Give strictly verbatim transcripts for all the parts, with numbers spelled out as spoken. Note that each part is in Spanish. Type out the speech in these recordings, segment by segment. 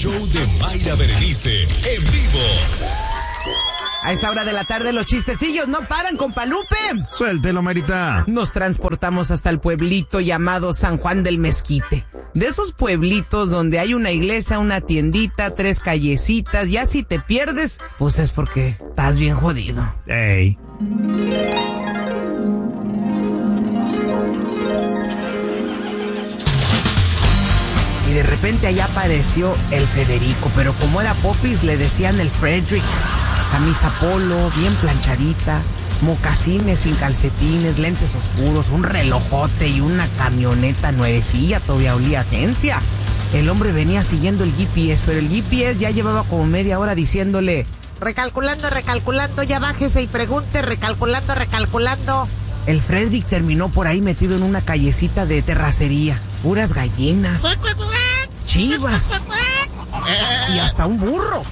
show de Mayra Berenice, en vivo. A esa hora de la tarde los chistecillos no paran, compa Lupe. Suéltelo, Marita. Nos transportamos hasta el pueblito llamado San Juan del Mezquite. De esos pueblitos donde hay una iglesia, una tiendita, tres callecitas. Ya si te pierdes, pues es porque estás bien jodido. Ey. Y de repente allá apareció el Federico, pero como era popis le decían el Frederick. Camisa polo, bien planchadita, mocasines sin calcetines, lentes oscuros, un relojote y una camioneta nuevecilla, todavía olía a agencia. El hombre venía siguiendo el G P S, pero el G P S ya llevaba como media hora diciéndole: recalculando, recalculando, ya bájese y pregunte, recalculando, recalculando. El Frederick terminó por ahí metido en una callecita de terracería. Puras gallinas, chivas y hasta un burro.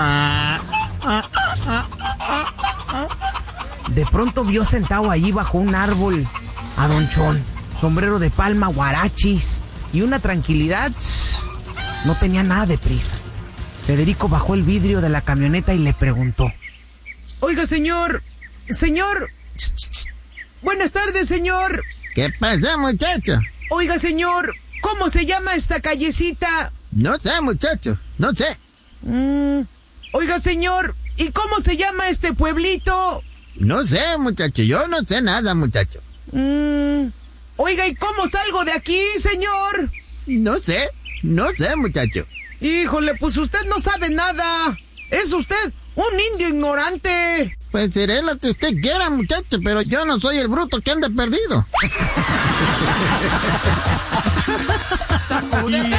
De pronto vio sentado allí bajo un árbol a Don Chon, sombrero de palma, guarachis y una tranquilidad. No tenía nada de prisa. Federico bajó el vidrio de la camioneta y le preguntó: oiga, señor, señor, ch, ch, ch. Buenas tardes, señor. ¿Qué pasa, muchacho? Oiga, señor, ¿cómo se llama esta callecita? No sé, muchacho, no sé. Mm, oiga, señor, ¿y cómo se llama este pueblito? No sé, muchacho, yo no sé nada, muchacho. Mm, oiga, ¿y cómo salgo de aquí, señor? No sé, no sé, muchacho. Híjole, pues usted no sabe nada. Es usted un indio ignorante. Pues seré lo que usted quiera, muchacho, pero yo no soy el bruto que anda perdido.